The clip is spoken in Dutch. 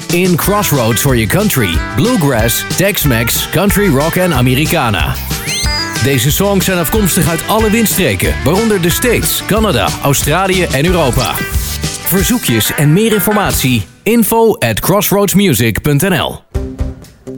In Crossroads hoor je country, bluegrass, Tex-Mex, country rock en Americana. Deze songs zijn afkomstig uit alle windstreken, waaronder de States, Canada, Australië en Europa. Verzoekjes en meer informatie, info@crossroadsmusic.nl.